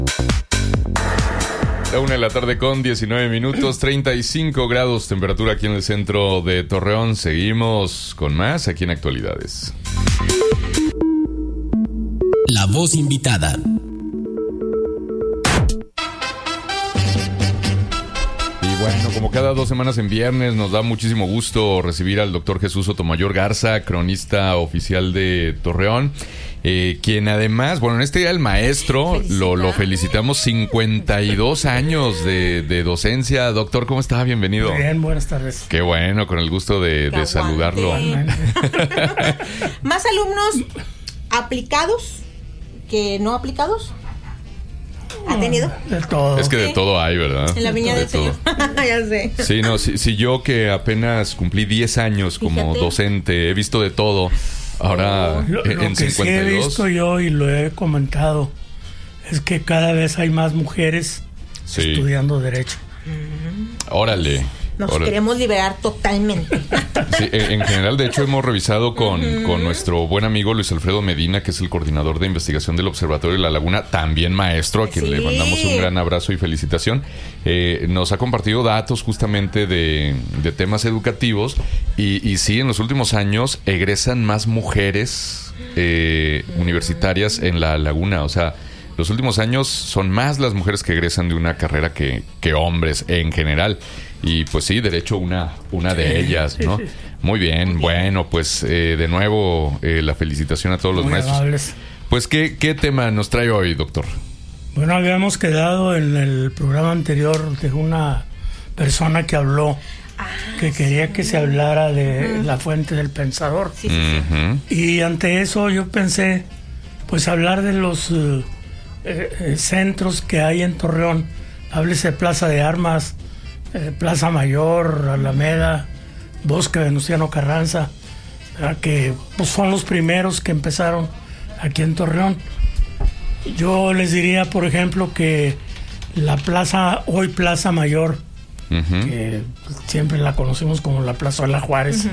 La 1:00 con 19 minutos, 35 grados temperatura aquí en el centro de Torreón. Seguimos con más aquí en Actualidades. La voz invitada. Y bueno, como cada 2 semanas en viernes, nos da muchísimo gusto recibir al doctor Jesús Sotomayor Garza, cronista oficial de Torreón. Quien además, bueno, en este día el maestro, lo felicitamos, 52 años de docencia. Doctor, ¿cómo está? Bienvenido. Muy bien, buenas tardes. Qué bueno, con el gusto de saludarlo. ¿Más alumnos aplicados que no aplicados? ¿Ha tenido? De todo. Es que de todo hay, ¿verdad? En la viña del Señor. Ya sé. Sí, no, si yo que apenas cumplí 10 años como docente, he visto de todo. Ahora, lo en que 52... sí he visto yo y lo he comentado es que cada vez hay más mujeres estudiando Derecho. Órale. Nos queremos liberar totalmente. Sí, en general, de hecho, hemos revisado con nuestro buen amigo Luis Alfredo Medina, que es el coordinador de investigación del Observatorio de la Laguna, también maestro, a quien le mandamos un gran abrazo y felicitación. Nos ha compartido datos justamente de temas educativos y sí, en los últimos años egresan más mujeres universitarias en la Laguna. O sea, los últimos años son más las mujeres que egresan de una carrera que hombres en general. Y pues sí, Derecho una de ellas, ¿no? Muy bien, bueno, pues de nuevo la felicitación a todos los maestros. Amables. Pues ¿qué tema nos trae hoy, doctor? Bueno, habíamos quedado en el programa anterior de una persona que habló que quería que se hablara de la fuente del pensador. Sí. Y ante eso yo pensé, pues hablar de los centros que hay en Torreón. Háblese de Plaza de Armas, Plaza Mayor, Alameda, Bosque Venustiano Carranza, que pues son los primeros que empezaron aquí en Torreón. Yo les diría, por ejemplo, que la plaza, hoy Plaza Mayor, que siempre la conocimos como la Plaza de la Juárez,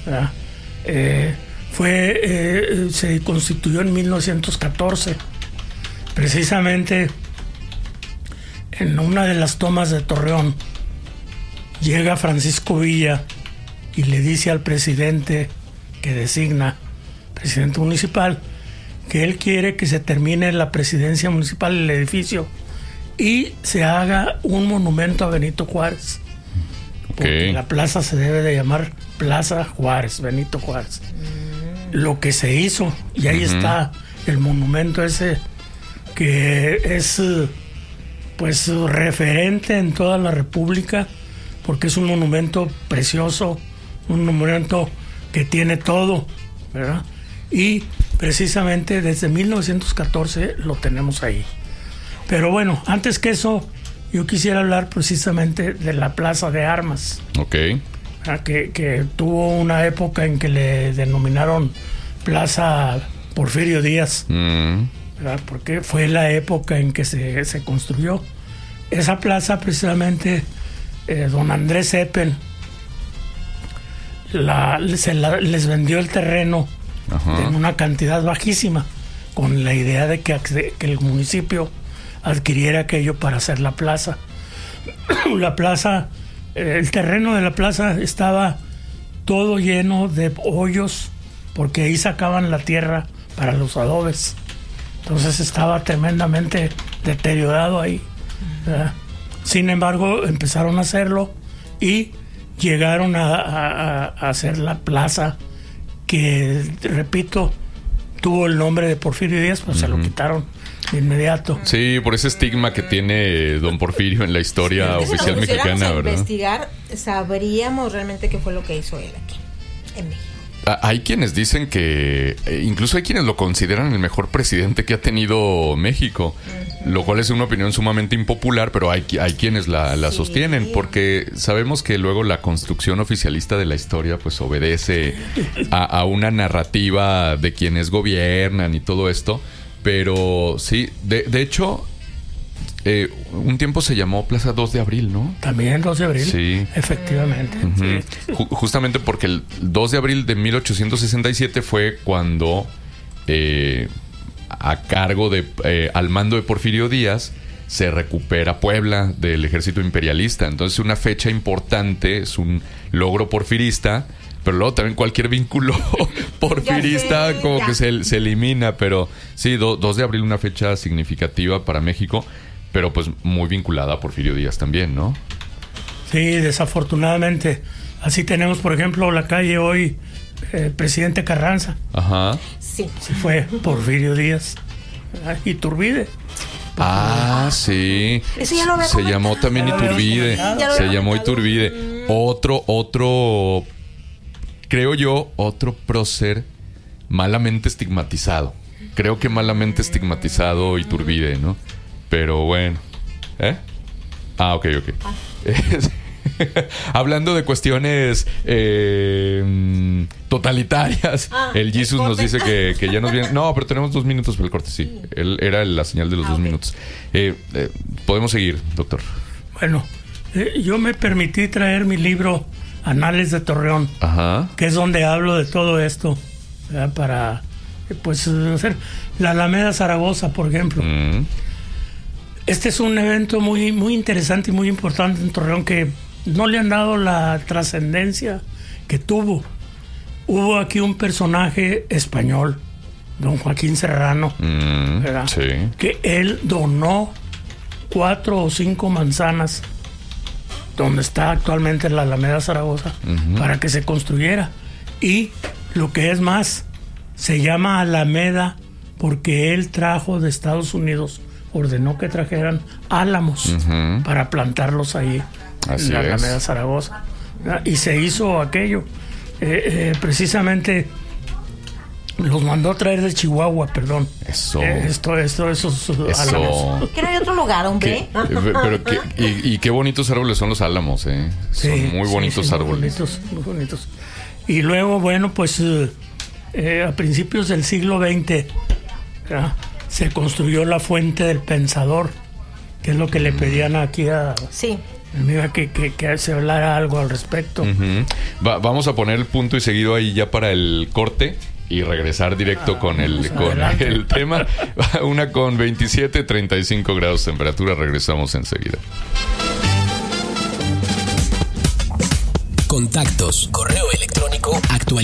se constituyó en 1914, precisamente en una de las tomas de Torreón. Llega Francisco Villa y le dice al presidente que designa, presidente municipal, que él quiere que se termine la presidencia municipal, el edificio, y se haga un monumento a Benito Juárez. Porque la plaza se debe de llamar Plaza Juárez, Benito Juárez. Lo que se hizo, y ahí está el monumento ese, que es pues referente en toda la República, porque es un monumento precioso, un monumento que tiene todo, ¿verdad? Y precisamente desde 1914 lo tenemos ahí. Pero bueno, antes que eso, yo quisiera hablar precisamente de la Plaza de Armas. Que tuvo una época en que le denominaron Plaza Porfirio Díaz, ¿verdad? Porque fue la época en que se construyó. Esa plaza precisamente... don Andrés Eppen les vendió el terreno en una cantidad bajísima, con la idea de que el municipio adquiriera aquello para hacer la plaza. La plaza, el terreno de la plaza estaba todo lleno de hoyos, porque ahí sacaban la tierra para los adobes. Entonces estaba tremendamente deteriorado ahí, ¿verdad? Sin embargo, empezaron a hacerlo y llegaron a hacer la plaza que, repito, tuvo el nombre de Porfirio Díaz, pero se lo quitaron de inmediato. Sí, por ese estigma que tiene don Porfirio en la historia oficial mexicana, ¿verdad? Si investigar, sabríamos realmente qué fue lo que hizo él aquí, en México. Hay quienes dicen que... incluso hay quienes lo consideran el mejor presidente que ha tenido México, lo cual es una opinión sumamente impopular, pero hay quienes la sostienen, porque sabemos que luego la construcción oficialista de la historia pues obedece a una narrativa de quienes gobiernan y todo esto, pero sí, de hecho... un tiempo se llamó Plaza 2 de Abril, ¿no? También 2 de Abril. Sí. Efectivamente. Sí. Justamente porque el 2 de abril de 1867 fue cuando a cargo de, al mando de Porfirio Díaz, se recupera Puebla del ejército imperialista. Entonces, una fecha importante, es un logro porfirista, pero luego también cualquier vínculo porfirista como que se elimina. Pero sí, 2 de abril, una fecha significativa para México, pero pues muy vinculada a Porfirio Díaz también, ¿no? Sí, desafortunadamente. Así tenemos, por ejemplo, la calle hoy, Presidente Carranza. Ajá. Sí. Se fue Porfirio Díaz. Iturbide. Sí. Eso ya lo había se llamó también Iturbide. Se llamó Iturbide. Otro, creo yo, otro prócer malamente estigmatizado. Creo que malamente estigmatizado Iturbide, ¿no? Pero bueno. Ok. Hablando de cuestiones totalitarias, el Jesus nos dice que ya nos viene. No, pero tenemos 2 minutos para el corte, sí. Él era la señal de los 2 minutos. Podemos seguir, doctor. Bueno, yo me permití traer mi libro Anales de Torreón, Ajá. que es donde hablo de todo esto, ¿verdad? Para, pues, hacer la Alameda Zaragoza, por ejemplo. Este es un evento muy, muy interesante y muy importante en Torreón, que no le han dado la trascendencia que tuvo. Hubo aquí un personaje español, don Joaquín Serrano, ¿verdad? Sí. Que él donó 4 o 5 manzanas donde está actualmente la Alameda Zaragoza, para que se construyera. Y lo que es más, se llama Alameda porque él trajo de Estados Unidos, ordenó que trajeran álamos para plantarlos ahí. Así en la es. Alameda Zaragoza. Y se hizo aquello. Precisamente los mandó a traer de Chihuahua, perdón. Eso. Esos álamos. Que no hay otro lugar, hombre. Y qué bonitos árboles son los álamos, ¿eh? Son muy bonitos árboles. Muy bonitos. Y luego, bueno, pues a principios del siglo XX, ¿verdad? Se construyó la Fuente del Pensador, que es lo que le pedían aquí a... Sí. Mira, que se hablara algo al respecto. Vamos a poner el punto y seguido ahí ya para el corte y regresar directo con el tema. 1:27, 35 grados de temperatura. Regresamos enseguida. Contactos, correo electrónico,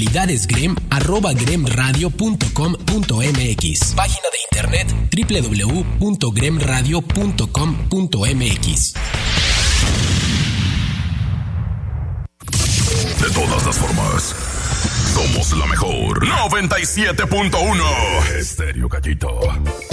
actualidadesgrem@gremradio.com.mx. Página de internet www.gremradio.com.mx. De todas las formas, somos la mejor. 97.1 Estéreo Gallito.